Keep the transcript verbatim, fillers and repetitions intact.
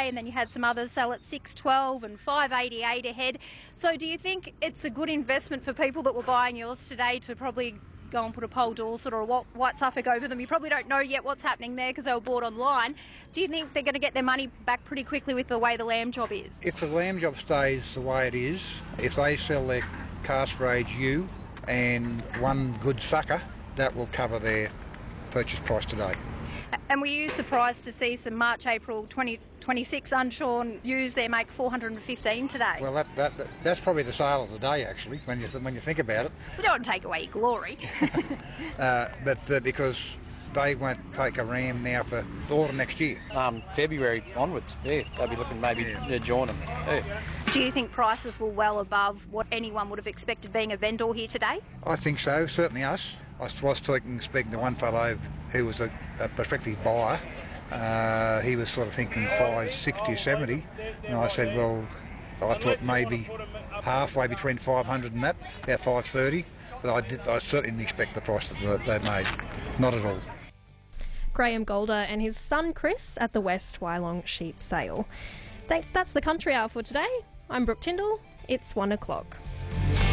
and then you had some others sell at six twelve and five eighty-eight ahead. So do you think it's a good investment for people that were buying yours today to probably go and put a Pole Dorset or a White Suffolk over them? You probably don't know yet what's happening there because they were bought online. Do you think they're going to get their money back pretty quickly with the way the lamb job is? If the lamb job stays the way it is, if they sell their Castor Age ewe and one good sucker, that will cover their purchase price today. And were you surprised to see some March, April twenty twenty-six unshorn ewes there make four hundred fifteen today? Well, that, that, that that's probably the sale of the day, actually, when you when you think about it. We don't want to take away your glory. uh, but uh, because they won't take a ram now for autumn next year. Um, February onwards, yeah, they'll be looking maybe Yeah. to join them. Yeah. Do you think prices were well above what anyone would have expected being a vendor here today? I think so, certainly us. I was talking, speaking to one fellow who was a, a prospective buyer. Uh, he was sort of thinking five sixty or seventy, and I said, well, I thought maybe halfway between five hundred and that, about five thirty, but I did. I certainly didn't expect the price that they made, not at all. Graham Golder and his son Chris at the West Wylong Sheep Sale. Thank, that's the Country Hour for today. I'm Brooke Tyndall. It's one o'clock.